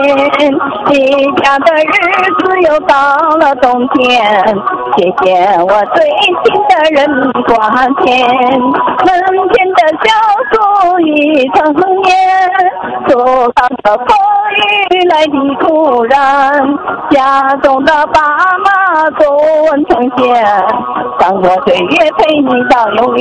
你家的日子又到了冬天，谢谢我最亲的人挂牵，门前的小树已成年，树上的风雨来的突然，家中的爸妈都成仙，让我岁月陪你到永远。